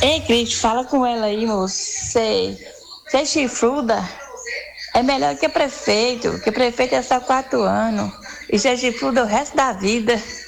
Ei, Cris, fala com ela aí, moço. Você é chifruda? É melhor que prefeito é só 4 anos. E ser chifruda o resto da vida.